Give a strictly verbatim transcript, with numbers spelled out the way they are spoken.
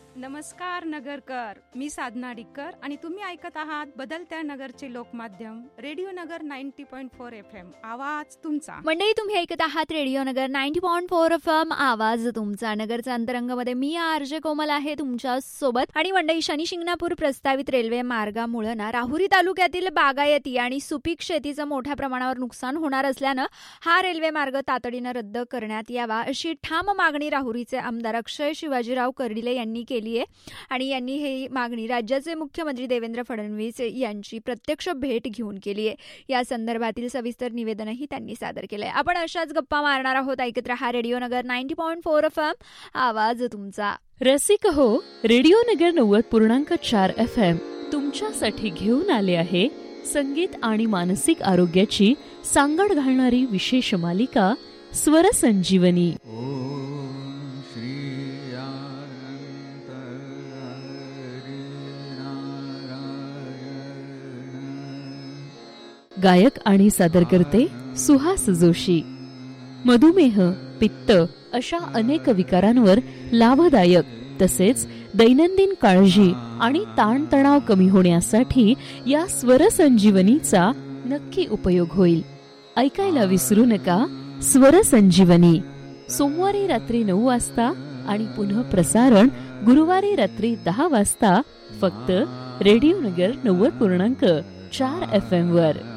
नमस्कार नगरकर, मी साधना डिक्कर आणि तुम्ही ऐकत आहात बदलत्या नगरचे लोकमाध्यम रेडिओ नगर नव्वद पॉईंट चार एफ एम, आवाज तुमचा. मंडळी, तुम्ही ऐकत आहात रेडिओ नगर नव्वद पॉईंट चार एफ एम, आवाज तुमचा. नगरचा अंतरंगमध्ये मी आरजे कोमल आहे तुमच्या सोबत. आणि मंडळी, शनी शिंगणापूर प्रस्तावित रेल्वे मार्गामुळे ना राहुरी तालुक्यातील बागायती आणि सुपीक शेतीचं मोठ्या प्रमाणावर नुकसान होणार असल्यानं हा रेल्वे मार्ग तातडीनं रद्द करण्यात यावा अशी ठाम मागणी राहुरीचे आमदार अक्षय शिवाजीराव कर्डिले यांनी केली आहे. आणि यांनी ही मागणी राज्याचे मुख्यमंत्री देवेंद्र फडणवीस यांची प्रत्यक्ष भेट घेऊन केली आहे. या संदर्भातील सविस्तर निवेदनही त्यांनी सादर केलंय. आपण अशाच गप्पा मारणार आहोत. ऐकत रहा रेडिओ नगर नव्वद पॉईंट चार एफ एम, आवाज तुमचा. रसिक हो, रेडिओ नगर नव्वद पूर्णांक चार एफ एम तुमच्यासाठी घेऊन आले आहे संगीत आणि मानसिक आरोग्याची सांगड घालणारी विशेष मालिका स्वर संजीवनी. गायक आणि सादरकर्ते सुहास जोशी. मधुमेह, पित्त अशा अनेक विकारांवर लाभदायक तसेच दैनंदिन काळजी आणि ताणतणाव कमी होण्यासाठी या स्वर संजीवनीचा नक्की उपयोग होईल. ऐकायला विसरू नका स्वर संजीवनी, सोमवारी रात्री नऊ वाजता आणि पुन्हा प्रसारण गुरुवारी रात्री दहा वाजता फक्त रेडिओ नगर नव्वद पूर्णांक चार एफ एम वर.